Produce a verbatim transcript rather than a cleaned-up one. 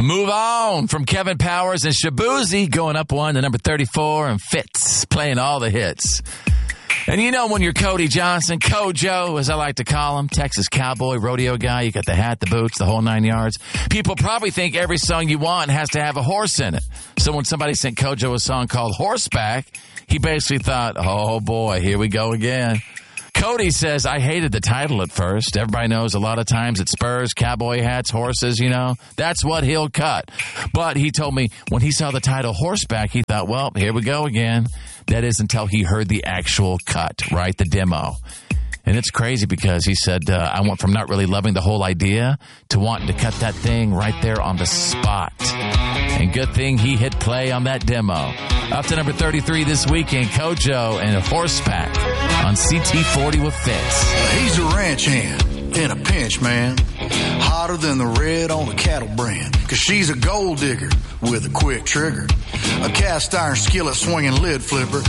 Move On from Kevin Powers and Shabuzi going up one to number thirty-four, and Fitz playing all the hits. And you know when you're Cody Johnson, Kojo, as I like to call him, Texas cowboy, rodeo guy, you got the hat, the boots, the whole nine yards. People probably think every song you want has to have a horse in it. So when somebody sent Kojo a song called Horseback, he basically thought, oh boy, here we go again. Cody says, I hated the title at first. Everybody knows a lot of times it spurs, cowboy hats, horses, you know. That's what he'll cut. But he told me when he saw the title Horseback, he thought, well, here we go again. That is until he heard the actual cut, right, the demo. And it's crazy because he said, uh, I went from not really loving the whole idea to wanting to cut that thing right there on the spot. And good thing he hit play on that demo. Up to number thirty-three this weekend, Kojo and a Horseback on C T forty with Fitz. He's a ranch hand in a pinch, man. Hotter than the red on a cattle brand. Cause she's a gold digger with a quick trigger. A cast iron skillet swinging lid flipper.